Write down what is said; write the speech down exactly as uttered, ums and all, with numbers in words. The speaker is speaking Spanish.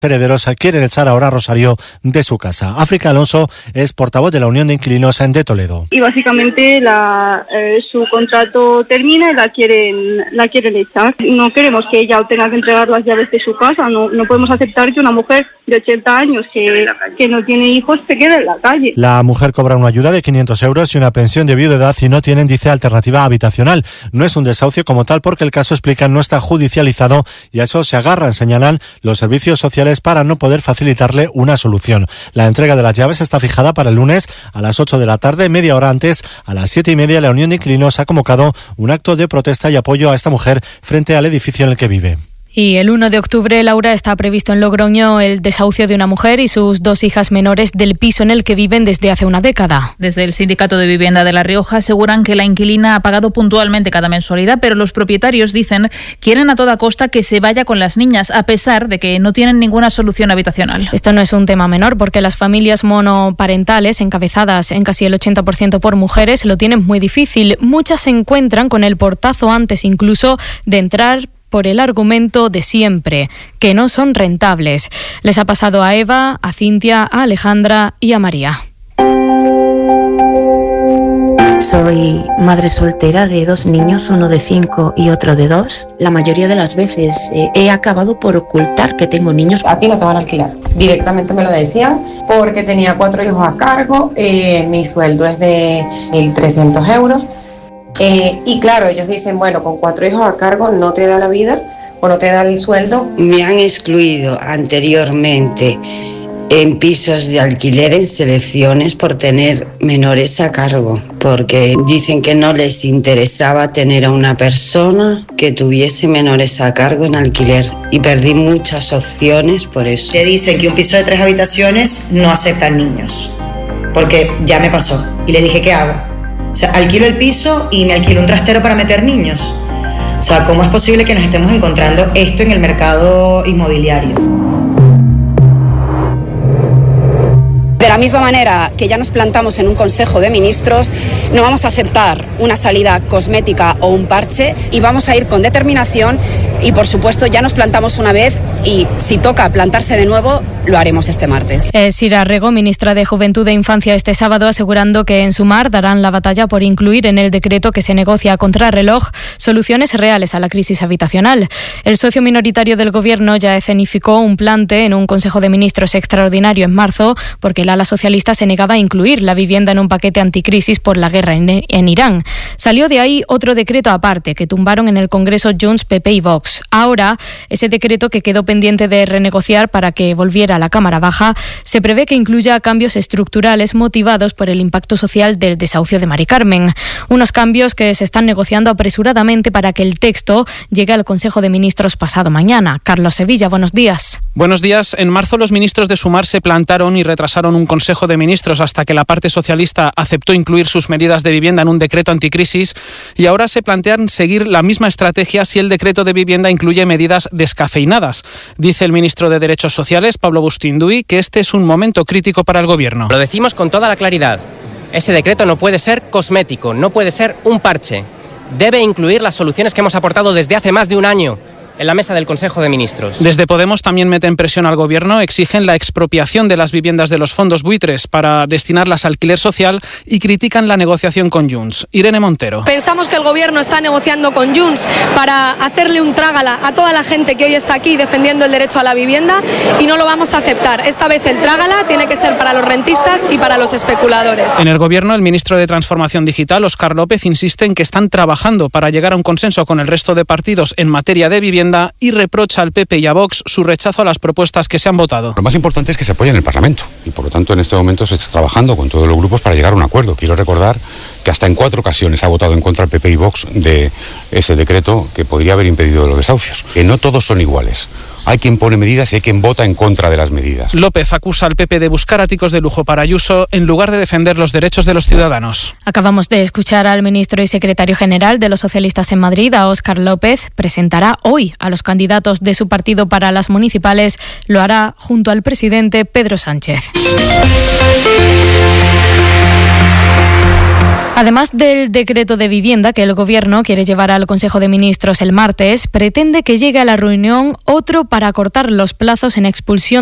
herederos quieren echar ahora a Rosario de su casa. África Alonso es portavoz de la Unión de Inquilinos de Toledo. Y básicamente la, eh, su contrato termina y la quieren, la quieren echar. No queremos que ella tenga que entregar las llaves de su casa. No, no podemos aceptar que una mujer de ochenta años que, que no tiene hijos se quede en la calle. La mujer cobra una ayuda de quinientos euros y una pensión de viudedad y no tienen, dice, alternativa habitacional. No es un desahucio como tal porque el caso, explican, no está judicializado y a eso se agarran, señalan, los servicios sociales para no poder facilitarle una solución. La entrega de las llaves está fijada para el lunes a las ocho de la tarde, media hora antes, a las siete y media, la Unión de Inquilinos ha convocado un acto de protesta y apoyo a esta mujer frente al edificio en el que vive. Y el uno de octubre, Laura, está previsto en Logroño el desahucio de una mujer y sus dos hijas menores del piso en el que viven desde hace una década. Desde el Sindicato de Vivienda de La Rioja aseguran que la inquilina ha pagado puntualmente cada mensualidad, pero los propietarios, dicen, quieren a toda costa que se vaya con las niñas, a pesar de que no tienen ninguna solución habitacional. Esto no es un tema menor, porque las familias monoparentales, encabezadas en casi el ochenta por ciento por mujeres, lo tienen muy difícil. Muchas se encuentran con el portazo antes incluso de entrar por el argumento de siempre, que no son rentables. Les ha pasado a Eva, a Cintia, a Alejandra y a María. Soy madre soltera de dos niños, uno de cinco y otro de dos. La mayoría de las veces eh, he acabado por ocultar que tengo niños. A ti no te van a alquilar. Directamente me lo decían porque tenía cuatro hijos a cargo, eh, mi sueldo es de mil trescientos euros. Eh, y claro, ellos dicen, bueno, con cuatro hijos a cargo no te da la vida o no te da el sueldo. Me han excluido anteriormente en pisos de alquiler en selecciones por tener menores a cargo, porque dicen que no les interesaba tener a una persona que tuviese menores a cargo en alquiler y perdí muchas opciones por eso. Te dicen que un piso de tres habitaciones no aceptan niños, porque ya me pasó y le dije, ¿qué hago? O sea, alquilo el piso y me alquilo un trastero para meter niños. O sea, ¿cómo es posible que nos estemos encontrando esto en el mercado inmobiliario? De la misma manera que ya nos plantamos en un Consejo de Ministros, no vamos a aceptar una salida cosmética o un parche y vamos a ir con determinación y, por supuesto, ya nos plantamos una vez y si toca plantarse de nuevo, lo haremos este martes. Eh, Sira Rego, ministra de Juventud e Infancia, este sábado asegurando que en Sumar darán la batalla por incluir en el decreto que se negocia a contrarreloj soluciones reales a la crisis habitacional. El socio minoritario del Gobierno ya escenificó un plante en un Consejo de Ministros extraordinario en marzo porque el ala socialista se negaba a incluir la vivienda en un paquete anticrisis por la guerra en, en Irán. Salió de ahí otro decreto aparte que tumbaron en el Congreso Junts, P P y Vox. Ahora, ese decreto que quedó pendiente de renegociar para que volviera a la Cámara Baja, se prevé que incluya cambios estructurales motivados por el impacto social del desahucio de Mari Carmen. Unos cambios que se están negociando apresuradamente para que el texto llegue al Consejo de Ministros pasado mañana. Carlos Sevilla, buenos días. Buenos días. En marzo los ministros de Sumar se plantaron y retrasaron un Consejo de Ministros hasta que la parte socialista aceptó incluir sus medidas de vivienda en un decreto anticrisis y ahora se plantean seguir la misma estrategia si el decreto de vivienda incluye medidas descafeinadas. Dice el ministro de Derechos Sociales, Pablo Bustinduy, que este es un momento crítico para el Gobierno. Lo decimos con toda la claridad. Ese decreto no puede ser cosmético, no puede ser un parche. Debe incluir las soluciones que hemos aportado desde hace más de un año en la mesa del Consejo de Ministros. Desde Podemos también meten presión al Gobierno, exigen la expropiación de las viviendas de los fondos buitres para destinarlas a alquiler social y critican la negociación con Junts. Irene Montero. Pensamos que el Gobierno está negociando con Junts para hacerle un trágala a toda la gente que hoy está aquí defendiendo el derecho a la vivienda y no lo vamos a aceptar. Esta vez el trágala tiene que ser para los rentistas y para los especuladores. En el Gobierno, el ministro de Transformación Digital, Óscar López, insiste en que están trabajando para llegar a un consenso con el resto de partidos en materia de vivienda y reprocha al P P y a Vox su rechazo a las propuestas que se han votado. Lo más importante es que se apoye en el Parlamento y por lo tanto en este momento se está trabajando con todos los grupos para llegar a un acuerdo. Quiero recordar que hasta en cuatro ocasiones ha votado en contra el P P y Vox de ese decreto que podría haber impedido los desahucios. Que no todos son iguales. Hay quien pone medidas y hay quien vota en contra de las medidas. López acusa al P P de buscar áticos de lujo para Ayuso en lugar de defender los derechos de los ciudadanos. Acabamos de escuchar al ministro y secretario general de los socialistas en Madrid, a Óscar López. Presentará hoy a los candidatos de su partido para las municipales. Lo hará junto al presidente Pedro Sánchez. Además del decreto de vivienda que el Gobierno quiere llevar al Consejo de Ministros el martes, pretende que llegue a la reunión otro para acortar los plazos en expulsión